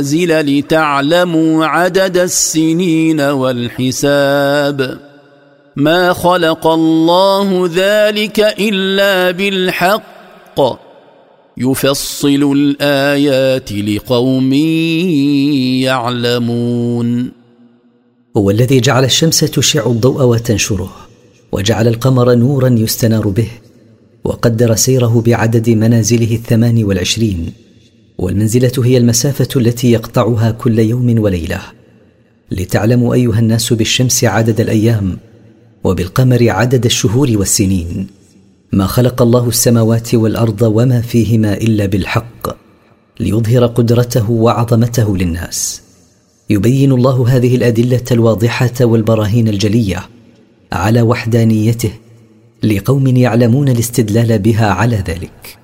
لتعلموا عدد السنين والحساب ما خلق الله ذلك إلا بالحق يفصل الآيات لقوم يعلمون. هو الذي جعل الشمس تشع الضوء وتنشره، وجعل القمر نورا يستنار به، وقدر سيره بعدد منازله 28، والمنزلة هي المسافة التي يقطعها كل يوم وليلة، لتعلموا أيها الناس بالشمس عدد الأيام، وبالقمر عدد الشهور والسنين. ما خلق الله السماوات والأرض وما فيهما إلا بالحق، ليظهر قدرته وعظمته للناس. يبين الله هذه الأدلة الواضحة والبراهين الجلية على وحدانيته لقوم يعلمون الاستدلال بها على ذلك.